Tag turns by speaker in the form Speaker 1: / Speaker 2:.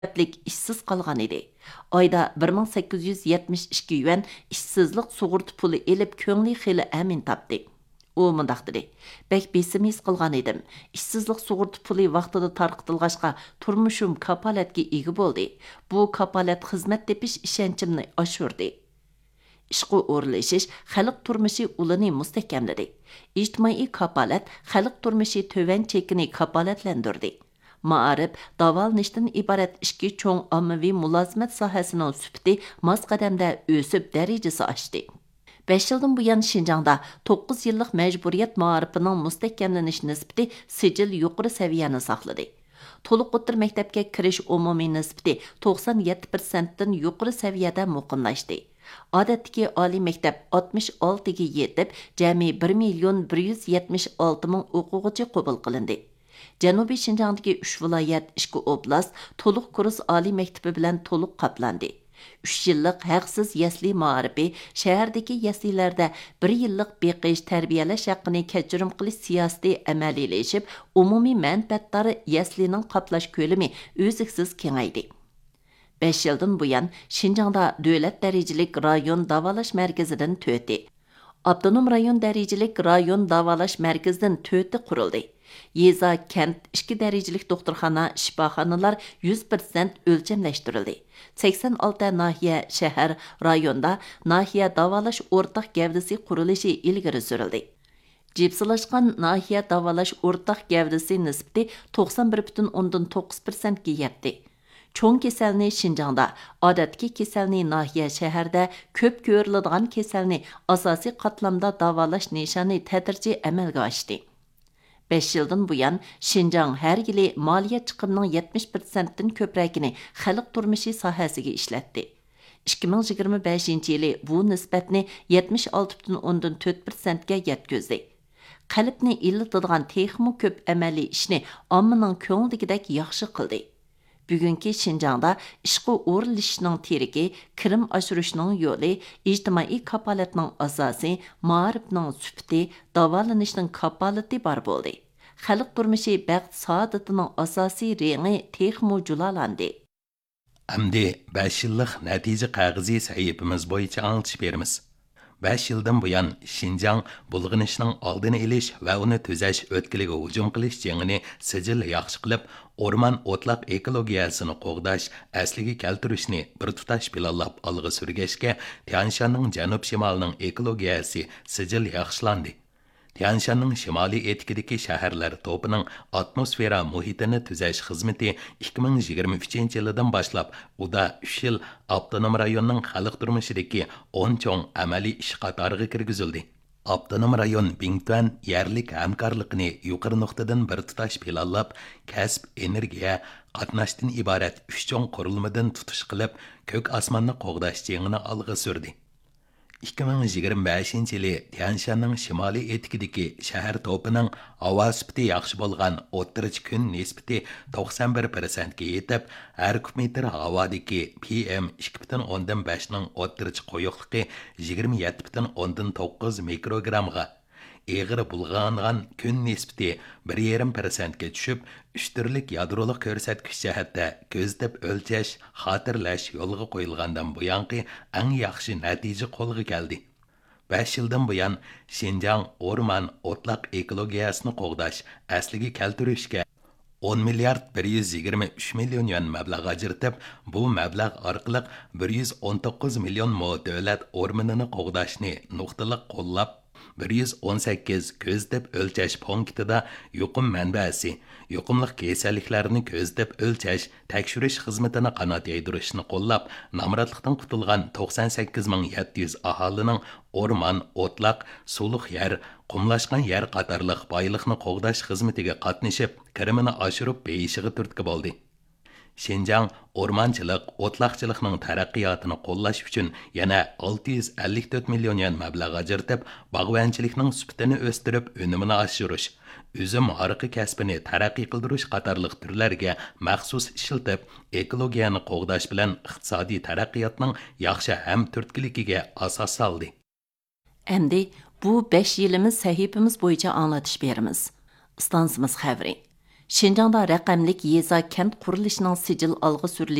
Speaker 1: ishsiz qolgan edi. Oyda 1872 yuan ishsizlik sug'urta puli elib ko'ngli xili amin topdi. U mundaq dedi: "Bek besim his qilgan edim. Ishsizlik sug'urta puli vaqtida tarqitilg'achqa turmushim kapolatga ega bo'ldi. Bu kapolat xizmat tepish ishonchimni oshirdi." ishqi o'rlashish xalq turmushi ulini mustahkamladi. İctimai kapolat xalq turmushi töven chekini kapolatlandirdi. Ma'arif davolanishdan iborat ikki cho'ng ommaviy mulozimat sohasining sufati mos qadamda o'sib darajasi oshdi. 5 yildan buyon Şinjangda 9 yillik majburiyat ma'arifining mustahkamlanish nisbati sijil yuqori saviyani saqladi. To'liq o'rta maktabga kirish umumiy nisbati 97%dan yuqori saviyada muqimlashdi. Odatdagi oliy maktab 66 ga yetib, jami 1,176,000 o'quvchi qabul qilindi. Janubiy Şinjangdagi 3 viloyat, 2 oblast to'liq kurs oliy maktabi bilan to'liq qaplandi. 3 yillik haqsiz yasli ma'arifi shahardagi yaslilarda 1 yillik beqish tarbiyalash haqqini kechirim qilish siyosati amaliylashib, umumiy manfaatdori yaslining qaplash ko'lami o'ziksiz kengaydi. 5 yildan buyon Şinjangda davlat darajalik rayon davolash markazidan 4, avtonom rayon darajalik rayon davolash markazidan 4 qurildi. Yeza kent 2 darajalik doktorxona, shifoxonalar 100% o'lchamlashtirildi. 86 nahiya, shahar, rayonda nahiya davolash o'rtaq gavdasi qurilishi ilgari surildi. Jipsilashgan nahiya davolash o'rtaq gavdasi nisbati 91,9% ga yetdi. Çoğun keselni Şinjangda, odatki keselni nahiya shaharda, ko'p ko'riladigan keselni asosiy qatlamda davolash nishoni tadrijiy amalga oshdi. 5 yildan buyon Şinjang har yili moliya chiqimining 70%dan ko'pragini xalq turmushi sohasiga ishlatdi. 2025-yili bu nisbatni 76,4% ga yetkazdi. Qalbni illatadigan texmo ko'p amaliy ishni ommaning ko'ngildagidek yaxshi qildi. Bugungi Şinjangda ishqi o'rilishning terigi, kirim oshirishning yo'li, ijtimoiy kapolatning asosi, ma'rifning sufati, davolanishning kapolati bor bo'ldi. Xalq turmushi baxt saodatining asosiy rengi texmo julalandi.
Speaker 2: Amdi 5 yillik natija qog'ozi sahifamiz bo'yicha anglitib beramiz. 5 yildan buyon Şinjang bulg'inishning oldini olish va uni tuzash o'tkiliga hujum qilish jangini sijil yaxshi qilib, o'rmon o'tloq ekologiyasini qo'g'dash, asliga keltirishni bir tutash planlab olg'a surgashga Tianshanning janub-shimolining ekologiyasi sijil yaxshilandi. Tianshanning shimoliy etikidagi shaharlar to'pining atmosfera muhitini tuzash xizmati 2023-yildan boshlab uda 3 yil avtonom rayonning xalq turmushidagi 10 cho'ng amaliy ish qatoriga kirgizildi. Avtonom rayon Bingtuan yerlik hamkorlikni yuqori nuqtadan bir tutash planlab, kasb, energiya, qatnashdan iborat 3 cho'ng qurilmadan tutish qilib, ko'k osmonni qo'g'dash jangini olg'a surdi. 2025-yili Tianshanning shimoliy etikidagi shahar to'pining havo sifati yaxshi bo'lgan o'ttirchi kun nisbati 91% ga yetib, har kub metr havodagi PM 2,5 ning o'ttirchi qo'yiqligi 27,9 mikrogramga, eg'ir bulg'angan kun nisbati 1,5% ga tushib, 3 turlik yadrolik ko'rsatkich jihatda ko'zlab o'lchash, xotirlash yo'lga qo'yilgandan buyangi eng yaxshi natija qo'lga keldi. 5 yildan buyon Şinjang o'rmon o'tloq ekologiyasini qo'g'dash, asliga keltirishga 10 milliard 123 million yuan mablag' ajratib, bu mablag' orqali 119 million mo davlat o'rmonini qo'g'dashni nuqtaliq qo'llab, 118 ko'zlab o'lchash punktida yuqum manbasi, yuqumliq kasalliklarni ko'zlab o'lchash, tekshirish xizmatini qanot yaydirishni qo'llab, namratlikdan qutulgan 98,700 aholining o'rmon, o'tloq, suluq yer, qumlashgan yer qatorliq boyliqni qo'g'dash xizmatiga qatnashib, kirimini oshirib beyishiga turtki bo'ldi. Şinjang o'rmonchilik, o'tloqchilikning taraqqiyotini qo'llash uchun yana 654 million yuan mablag' ajratib, bog'vanchilikning sifatini o'stirib, unumini oshirish, üzüm arqi kasbini taraqqiy qildirish qatorliq turlarga maxsus ishiltib, ekologiyani qo'g'dash bilan iqtisodiy taraqqiyotning yaxshi ham turtkiligiga asos soldi.
Speaker 1: Endi bu 5 yilimiz sahifamiz bo'yicha anglatish beramiz. Stansimiz xabari. Шинжаңда raqamlik yeza kent qurilishining sijil alg'a